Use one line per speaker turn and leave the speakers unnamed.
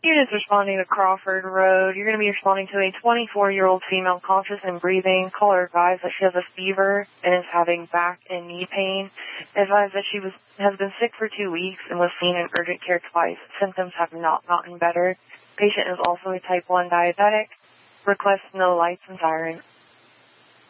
Units responding to Crawford Road. You're going to be responding to a 24-year-old female conscious and breathing. Caller advised that she has a fever and is having back and knee pain. Advised that she has been sick for 2 weeks and was seen in urgent care twice. Symptoms have not gotten better. Patient is also a type 1 diabetic. Requests no lights and siren.